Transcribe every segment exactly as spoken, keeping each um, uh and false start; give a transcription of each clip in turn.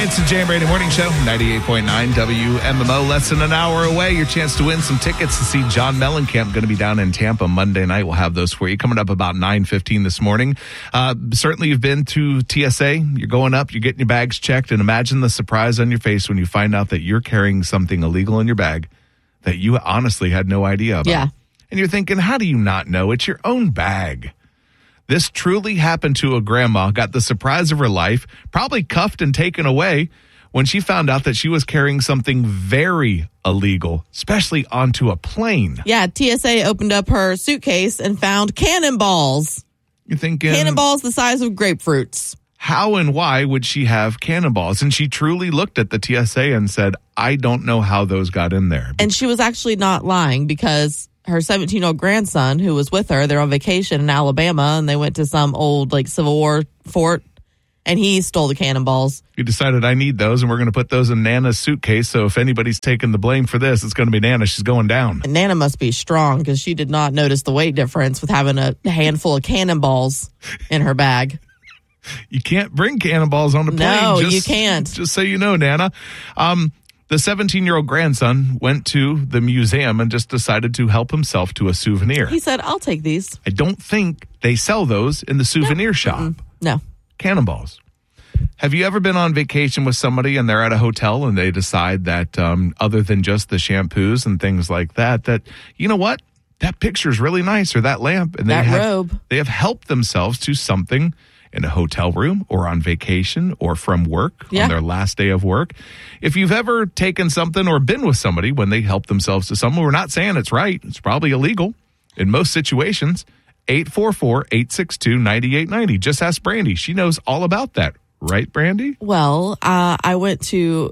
It's the Jay and Brady Morning Show, ninety-eight point nine W M M O. Less than an hour away. Your chance to win some tickets to see John Mellencamp. Going to be down in Tampa Monday night. We'll have those for you coming up about nine fifteen this morning. Uh, certainly you've been to T S A. You're going up. You're getting your bags checked. And imagine the surprise on your face when you find out that you're carrying something illegal in your bag that you honestly had no idea about. Yeah. And you're thinking, how do you not know? It's your own bag. This truly happened to a grandma, got the surprise of her life, probably cuffed and taken away when she found out that she was carrying something very illegal, especially onto a plane. Yeah, T S A opened up her suitcase and found cannonballs. You're thinking... Cannonballs the size of grapefruits. How and why would she have cannonballs? And she truly looked at the T S A and said, I don't know how those got in there. And she was actually not lying because... her seventeen-year-old grandson who was with her, they're on vacation in Alabama, and they went to some old like Civil War fort, and he stole the cannonballs. You decided, I need those, and we're going to put those in Nana's suitcase, so if anybody's taking the blame for this, it's going to be Nana. She's going down. And Nana must be strong because she did not notice the weight difference with having a handful of cannonballs in her bag. You can't bring cannonballs on the plane. No, just, you can't. Just so you know, Nana. Um... The seventeen-year-old grandson went to the museum and just decided to help himself to a souvenir. He said, I'll take these. I don't think they sell those in the souvenir no. shop. Mm-mm. No. Cannonballs. Have you ever been on vacation with somebody and they're at a hotel and they decide that um, other than just the shampoos and things like that, that, you know what? That picture's really nice, or that lamp. And that they have, robe. They have helped themselves to something in a hotel room or on vacation or from work yeah. on their last day of work. If you've ever taken something or been with somebody when they help themselves to something, we're not saying it's right. It's probably illegal in most situations. eight four four, eight six two, nine eight nine zero. Just ask Brandy. She knows all about that. Right, Brandy? Well, uh, I went to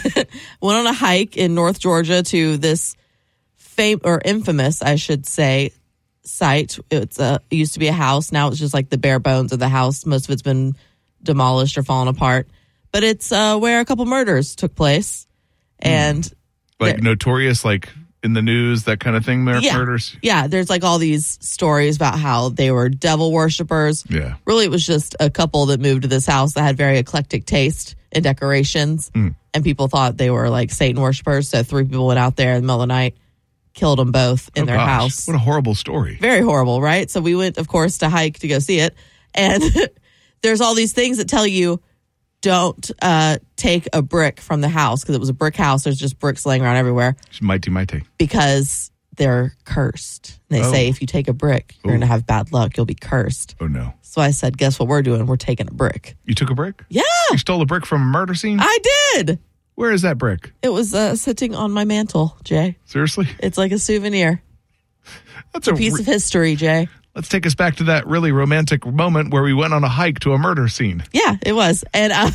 went on a hike in North Georgia to this fam- or infamous, I should say, site. It's a, it used to be a house. Now it's just like the bare bones of the house. Most of it's been demolished or fallen apart. But it's uh, where a couple murders took place. And mm. like notorious, like in the news, that kind of thing, there yeah, murders? Yeah, there's like all these stories about how they were devil worshippers. Yeah. Really, it was just a couple that moved to this house that had very eclectic taste in decorations. Mm. And people thought they were like Satan worshippers. So three people went out there in the middle of the night, killed them both in oh, their gosh. house. What a horrible story. Very horrible, right? So we went, of course, to hike to go see it. And there's all these things that tell you don't uh, take a brick from the house because it was a brick house. There's just bricks laying around everywhere. Mighty, mighty. Because they're cursed. They oh. say if you take a brick, you're going to have bad luck. You'll be cursed. Oh, no. So I said, guess what we're doing? We're taking a brick. You took a brick? Yeah. You stole a brick from a murder scene? I did. Where is that brick? It was uh, sitting on my mantle, Jay. Seriously? It's like a souvenir. That's a, a piece re- of history, Jay. Let's take us back to that really romantic moment where we went on a hike to a murder scene. Yeah, it was. And uh,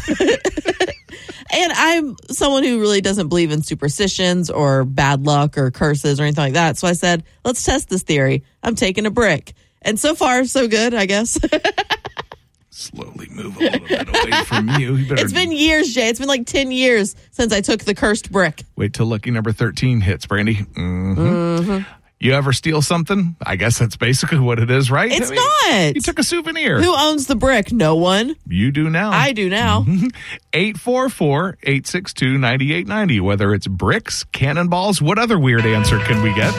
and I'm someone who really doesn't believe in superstitions or bad luck or curses or anything like that. So I said, let's test this theory. I'm taking a brick. And so far, so good, I guess. Slowly move a little bit away from you. you better... It's been years, Jay. It's been like ten years since I took the cursed brick. Wait till lucky number thirteen hits, Brandy. Mm-hmm. Mm-hmm. You ever steal something? I guess that's basically what it is, right? It's I mean, not. You took a souvenir. Who owns the brick? No one. You do now. I do now. eight four four, eight six two, nine eight nine zero. Whether it's bricks, cannonballs, what other weird answer can we get?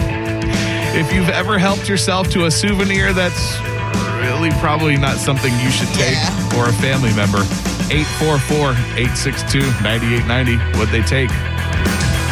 If you've ever helped yourself to a souvenir that's really probably not something you should take yeah. or a family member, eight four four, eight six two, nine eight nine zero. What'd they take?